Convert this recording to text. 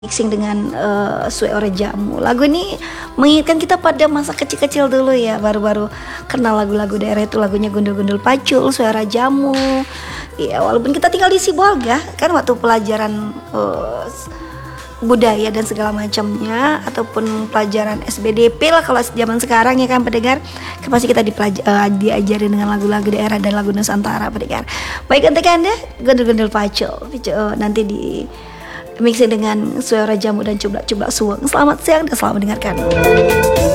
Mixing dengan Suara Jamu. Lagu ini mengingatkan kita pada masa kecil-kecil dulu ya, baru-baru kenal lagu-lagu daerah itu, lagunya Gundul-Gundul Pacul, Suara Jamu. Ya walaupun kita tinggal di Sibolga kan, waktu pelajaran budaya dan segala macamnya, ataupun pelajaran SBDP lah kalau zaman sekarang ya kan pendengar, pasti kita diajarin dengan lagu-lagu daerah dan lagu Nusantara pendengar. Baik untuk Anda, Gundul-Gundul Pacul nanti di mixing dengan Suara Jamu dan Cublak-Cublak Suweng. Selamat siang dan selamat mendengarkan.